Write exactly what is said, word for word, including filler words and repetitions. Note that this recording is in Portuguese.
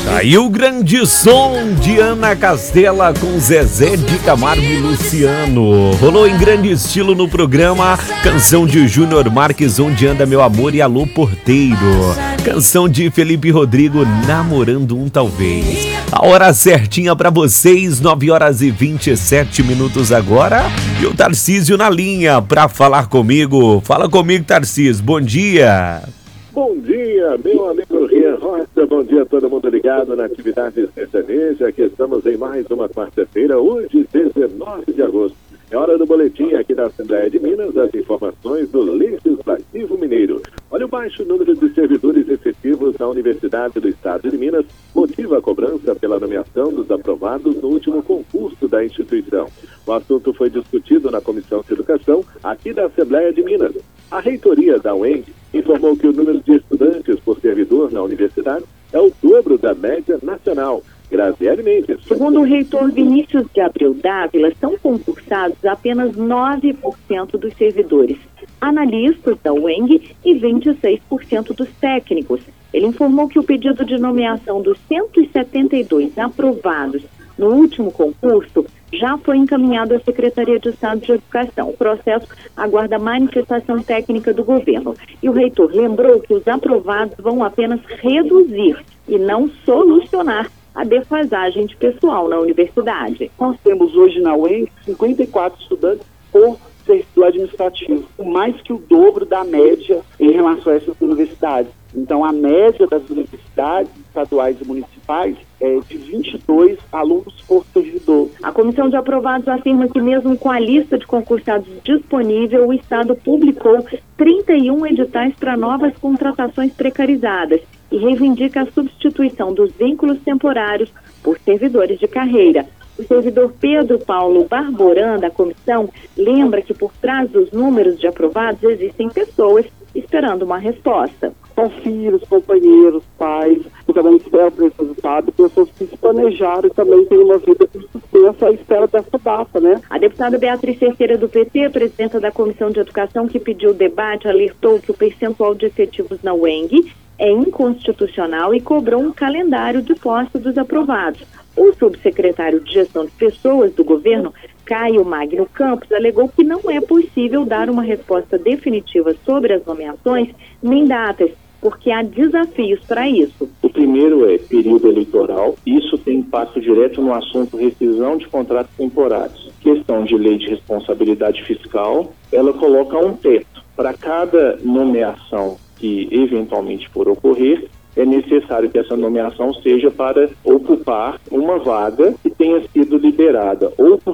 Aí o grande som de Ana Castela com Zezé de Camargo e Luciano. Rolou em grande estilo no programa canção de Júnior Marques, Onde Anda Meu Amor e Alô Porteiro. Canção de Felipe Rodrigo, Namorando um Talvez. A hora certinha pra vocês, nove horas e vinte e sete minutos agora. E o Tarcísio na linha pra falar comigo. Fala comigo, Tarcísio, bom dia. Bom dia, meu amigo Rian Rocha, bom dia a todo mundo ligado na atividade sertaneja. Aqui estamos em mais uma quarta-feira, hoje, dezenove de agosto. É hora do boletim aqui da Assembleia de Minas, as informações do Legislativo Mineiro. Olha, o baixo número de servidores efetivos na Universidade do Estado de Minas motiva a cobrança pela nomeação dos aprovados no último concurso da instituição. O assunto foi discutido na Comissão de Educação aqui da Assembleia de Minas. A reitoria da U E N G informou que o número de estudantes por servidor na universidade é o dobro da média nacional. Graziele Mendes. Segundo o reitor Vinícius de Abreu Dávila, são concursados apenas nove por cento dos servidores analistas da U E N G e vinte e seis por cento dos técnicos. Ele informou que o pedido de nomeação dos cento e setenta e dois aprovados no último concurso já foi encaminhado à Secretaria de Estado de Educação. O processo aguarda manifestação técnica do governo. E o reitor lembrou que os aprovados vão apenas reduzir e não solucionar a defasagem de pessoal na universidade. Nós temos hoje na U E N G cinquenta e quatro estudantes por servidor administrativo, mais que o dobro da média em relação a essas universidades. Então, a média das universidades estaduais e municipais é de vinte e dois alunos por servidor. A Comissão de Aprovados afirma que mesmo com a lista de concursados disponível, o Estado publicou trinta e um editais para novas contratações precarizadas e reivindica a substituição dos vínculos temporários por servidores de carreira. O servidor Pedro Paulo Barboran, da comissão, lembra que por trás dos números de aprovados existem pessoas esperando uma resposta. São filhos, companheiros, pais, que também esperam por esse resultado, pessoas que se planejaram e também têm uma vida de suspensa à espera dessa data, né? A deputada Beatriz Cerqueira, do P T, presidenta da Comissão de Educação, que pediu o debate, alertou que o percentual de efetivos na U E N G é inconstitucional e cobrou um calendário de posse dos aprovados. O subsecretário de Gestão de Pessoas do governo, Caio Magno Campos, alegou que não é possível dar uma resposta definitiva sobre as nomeações nem datas, porque há desafios para isso. O primeiro é período eleitoral. Isso tem impacto direto no assunto rescisão de contratos temporários. Questão de lei de responsabilidade fiscal, ela coloca um teto. Para cada nomeação que eventualmente for ocorrer, é necessário que essa nomeação seja para ocupar uma vaga que tenha sido liberada ou por